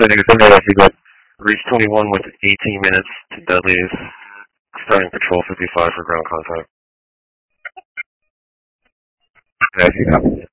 Negative, you got reach 21 with 18 minutes to deadlies, starting patrol 55 for ground contact. Okay, you got